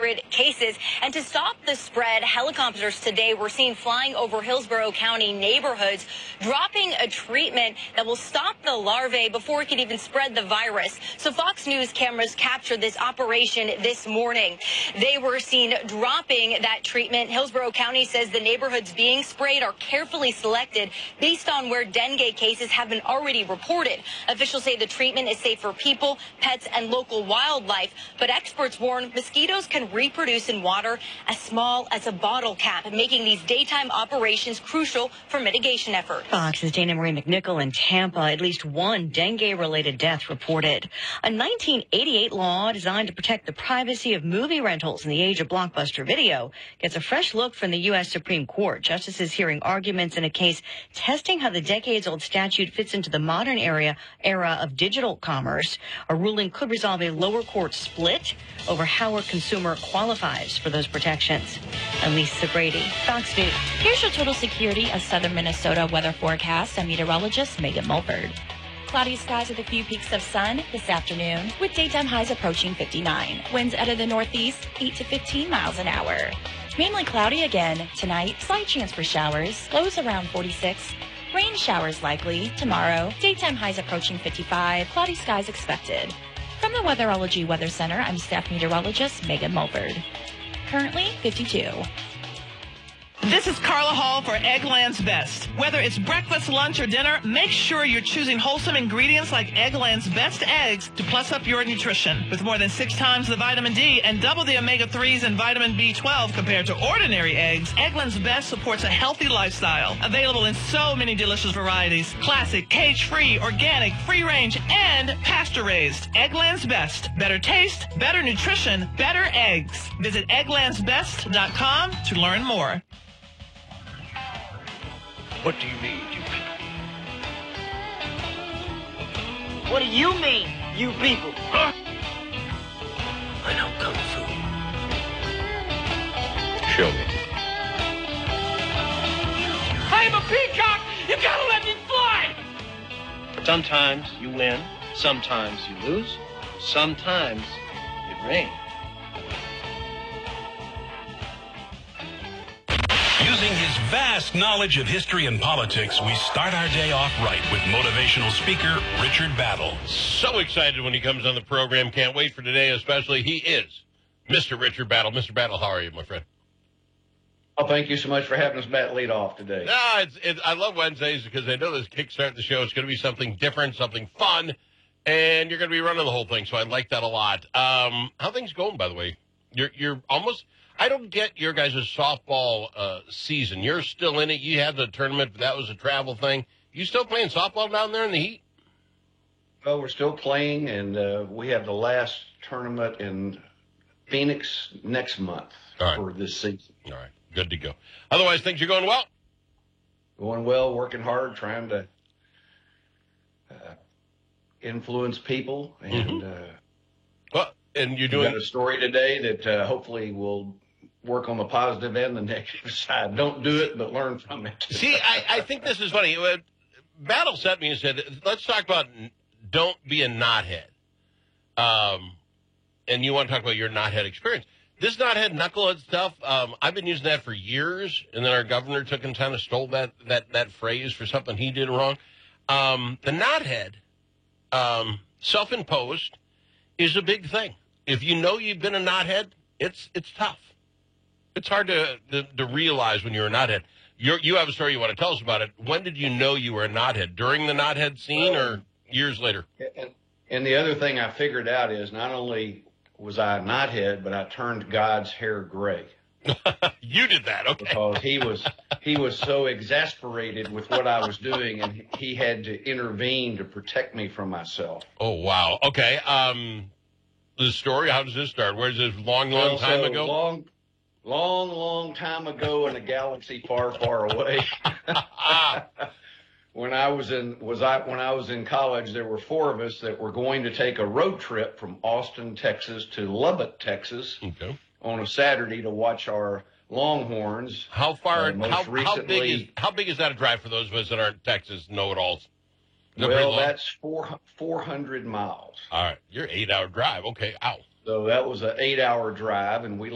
100 cases. And to stop the spread, helicopters today were seen flying over Hillsborough County neighborhoods, dropping a treatment that will stop the larvae before it can even spread the virus. So Fox News cameras captured this operation this morning. They were seen dropping that treatment. Hillsborough County says the neighborhoods being sprayed are carefully selected based on where dengue cases have been already reported. Officials say the treatment is safe for people, pets, and local wildlife, but experts warn mosquitoes can reproduce in water as small as a bottle cap, making these daytime operations crucial for mitigation efforts. Fox's Dana Marie McNichol in Tampa, at least one dengue-related death reported. A 1988 law designed to protect the privacy of movie rentals in the age of blockbuster video gets a fresh look from the U.S. Supreme Court. Justices hearing arguments in a case testing how the decades-old statute fits into the modern era of digital commerce. A ruling could resolve a lower court split over how a consumer qualifies for those protections. I'm Lisa Brady, Fox News. Here's your total security of southern Minnesota weather forecast. I'm meteorologist Megan Mulford. Cloudy skies with a few peaks of sun this afternoon, with daytime highs approaching 59. Winds out of the northeast, 8 to 15 miles an hour. Mainly cloudy again tonight. Slight chance for showers. Lows around 46. Rain showers likely tomorrow. Daytime highs approaching 55. Cloudy skies expected. From the Weatherology Weather Center, I'm staff meteorologist Megan Mulford. Currently 52. This is Carla Hall for Eggland's Best. Whether it's breakfast, lunch, or dinner, make sure you're choosing wholesome ingredients like Eggland's Best eggs to plus up your nutrition. With more than 6 times the vitamin D and double the omega-3s and vitamin B12 compared to ordinary eggs, Eggland's Best supports a healthy lifestyle. Available in so many delicious varieties. Classic, cage-free, organic, free-range, and pasture-raised. Eggland's Best. Better taste, better nutrition, better eggs. Visit egglandsbest.com to learn more. What do you need, you people? What do you mean, you people? Huh? I know Kung Fu. Show me. I'm a peacock! You gotta let me fly! Sometimes you win, sometimes you lose, sometimes it rains. Using his vast knowledge of history and politics, we start our day off right with motivational speaker Richard Battle. So excited when he comes on the program. Can't wait for today, especially. He is Mr. Richard Battle. Mr. Battle, how are you, my friend? Oh, thank you so much for having us back lead off today. No, I love Wednesdays because I know this kickstart the show. It's going to be something different, something fun, and you're going to be running the whole thing, so I like that a lot. How things going, by the way? You're almost... I don't get your guys' softball season. You're still in it. You had the tournament, but that was a travel thing. You still playing softball down there in the heat? Well, we're still playing, and we have the last tournament in Phoenix next month for this season. All right, good to go. Otherwise, things are going well? Going well, working hard, trying to influence people. And well, and you're doing... We got a story today that hopefully will work on the positive and the negative side. Don't do it, but learn from it. See, I think this is funny. Battle sent me and said, let's talk about don't be a knothead. And you want to talk about your knothead experience. This knothead, knucklehead stuff, I've been using that for years, and then our governor took and kind of stole that phrase for something he did wrong. The knothead, self-imposed, is a big thing. If you know you've been a knothead, it's tough. It's hard to realize when you're a knothead. You have a story you want to tell us about it. When did you know you were a knothead? During the knothead scene or years later? And the other thing I figured out is not only was I a knothead, but I turned God's hair gray. You did that, okay. Because he was so exasperated with what I was doing, and he had to intervene to protect me from myself. Oh, wow. Okay. The story, how does this start? Where's this long time ago? Long time ago in a galaxy far, far away. When I was in college, there were 4 of us that were going to take a road trip from Austin, Texas to Lubbock, Texas, on a Saturday to watch our Longhorns. How far? How big is that a drive for those of us that aren't Texas know-it-alls? Well, that's 400 miles. All right, you're 8-hour drive. Okay, ow. So that was an 8-hour drive, and we